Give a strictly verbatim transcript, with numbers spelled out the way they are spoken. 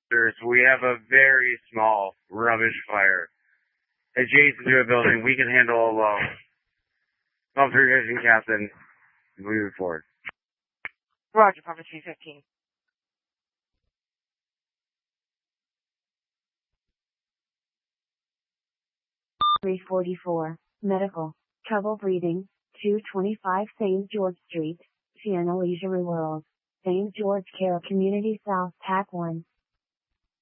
So we have a very small rubbish fire adjacent to a building we can handle alone. Observation, Captain. Moving forward. Roger, Papa three fifteen. three forty-four, medical, trouble breathing, two twenty-five Saint George Street, Siena Leisure World, Saint George Care Community South, T A C one.